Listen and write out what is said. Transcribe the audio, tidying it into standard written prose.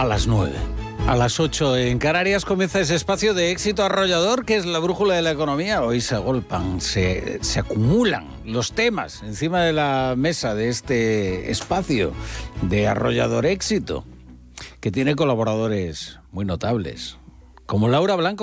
a las 9. A las 8 en Canarias comienza ese espacio de éxito arrollador que es la brújula de la economía. Hoy se agolpan, se acumulan los temas encima de la mesa de este espacio de arrollador éxito, que tiene colaboradores muy notables, como Laura Blanco.